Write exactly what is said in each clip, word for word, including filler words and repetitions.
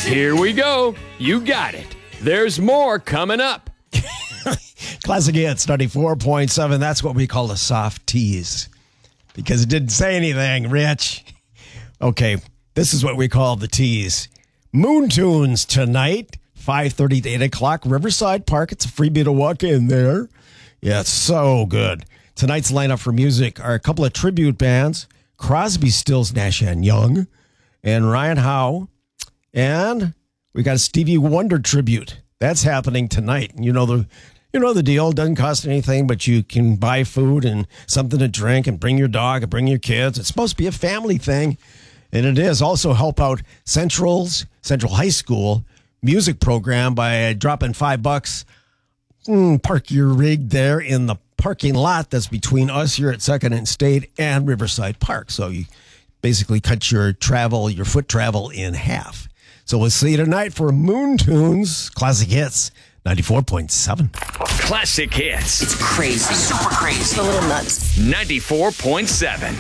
Here we go. You got it. There's more coming up. Classic Hits ninety-four point seven. That's what we call a soft tease because it didn't say anything, Rich. Okay, this is what we call the tease. Moon Tunes tonight, five thirty to eight o'clock, Riverside Park. It's a freebie to walk in there. Yeah, it's so good. Tonight's lineup for music are a couple of tribute bands, Crosby, Stills, Nash and Young, and Ryan Howe. And we got a Stevie Wonder tribute. That's happening tonight. You know the you know the deal. It doesn't cost anything, but you can buy food and something to drink and bring your dog and bring your kids. It's supposed to be a family thing, and it is. Also help out Central's, Central High School music program by dropping five bucks. Mm, park your rig there in the parking lot that's between us here at Second and State and Riverside Park. So you basically cut your travel, your foot travel in half. So we'll see you tonight for Moon Tunes, Classic Hits, ninety-four point seven. Classic Hits. It's crazy, super crazy. It's a little nuts. ninety-four point seven.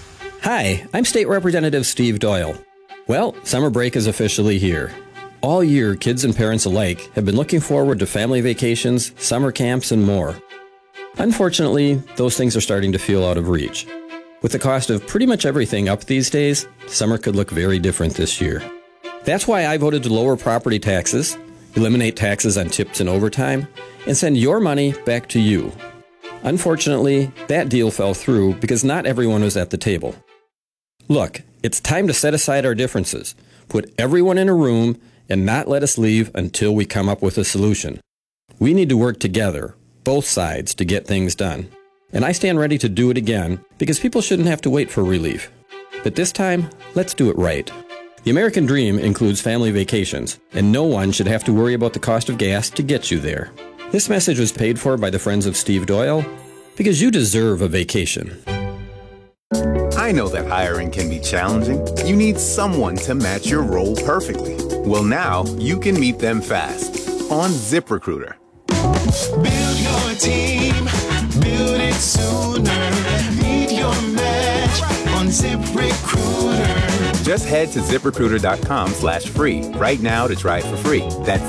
Hi, I'm State Representative Steve Doyle. Well, summer break is officially here. All year, kids and parents alike have been looking forward to family vacations, summer camps, and more. Unfortunately, those things are starting to feel out of reach. With the cost of pretty much everything up these days, summer could look very different this year. That's why I voted to lower property taxes, eliminate taxes on tips and overtime, and send your money back to you. Unfortunately, that deal fell through because not everyone was at the table. Look, it's time to set aside our differences, put everyone in a room, and not let us leave until we come up with a solution. We need to work together, both sides, to get things done. And I stand ready to do it again because people shouldn't have to wait for relief. But this time, let's do it right. The American dream includes family vacations, and no one should have to worry about the cost of gas to get you there. This message was paid for by the Friends of Steve Doyle because you deserve a vacation. I know that hiring can be challenging. You need someone to match your role perfectly. Well, now you can meet them fast on ZipRecruiter. Build your team, build it sooner. Meet your match on ZipRecruiter. Just head to ZipRecruiter.com slash free right now to try it for free. That's